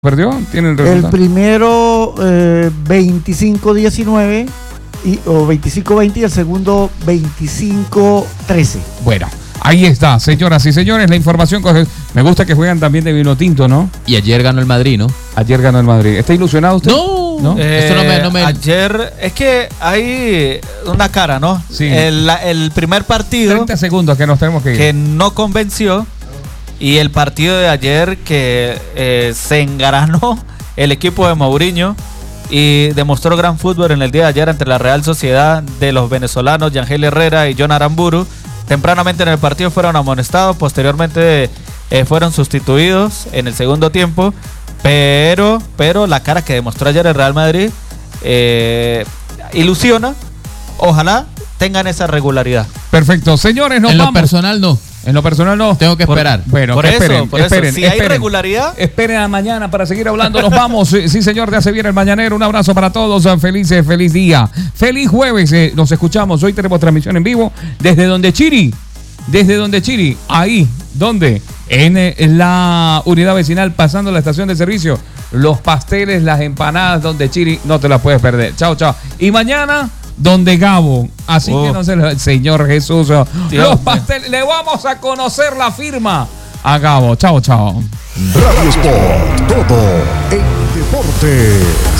¿Perdió? ¿Tiene el resultado? El primero 25-19 o 25-20 y el segundo 25-13. Bueno, ahí está, señoras y señores, la información. Me gusta que juegan también de vino tinto, ¿no? Y ayer ganó el Madrid, ¿no? Ayer ganó el Madrid. ¿Está ilusionado usted? No. Esto no me... Ayer, es que hay una cara, ¿no? Sí. El primer partido 30 segundos que nos tenemos que ir. que no convenció, y el partido de ayer que se engaranó el equipo de Mourinho y demostró gran fútbol en el día de ayer ante la Real Sociedad de los venezolanos Yangel Herrera y John Aramburu. Tempranamente en el partido fueron amonestados, posteriormente fueron sustituidos en el segundo tiempo, pero la cara que demostró ayer el Real Madrid ilusiona. Ojalá tengan esa regularidad. Perfecto, señores, nos en vamos. lo personal no. En lo personal no. Tengo que esperar. Bueno, Por esperen. eso, si hay regularidad. Esperen a mañana para seguir hablando. Nos vamos. Sí, señor, ya se viene el mañanero. Un abrazo para todos. Feliz día. Feliz jueves. Nos escuchamos. Hoy tenemos transmisión en vivo desde Donde Chiri. Ahí. ¿Dónde? En la unidad vecinal, pasando la estación de servicio. Los pasteles, las empanadas Donde Chiri. No te las puedes perder. Chao. Y mañana, Donde Gabo. Así que no se lo... Señor Jesús. Los pasteles. Le vamos a conocer la firma a Gabo. Chao. Radio Sport, todo en deportes.